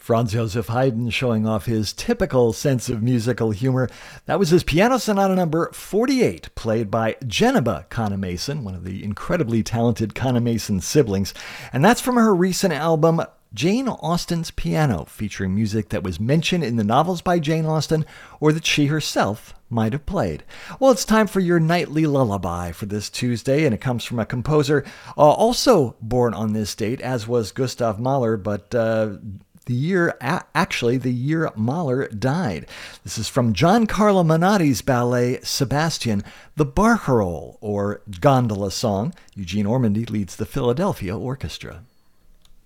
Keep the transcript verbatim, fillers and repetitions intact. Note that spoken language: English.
Franz Joseph Haydn showing off his typical sense of musical humor. That was his Piano Sonata number forty-eight, played by Geneba Kannemason, one of the incredibly talented Kannemason siblings. And that's from her recent album, Jane Austen's Piano, featuring music that was mentioned in the novels by Jane Austen or that she herself might have played. Well, it's time for your nightly lullaby for this Tuesday, and it comes from a composer uh, also born on this date, as was Gustav Mahler, but uh, the year, a- actually, the year Mahler died. This is from Giancarlo Manotti's ballet Sebastian, the Barcarolle, or Gondola Song. Eugene Ormandy leads the Philadelphia Orchestra.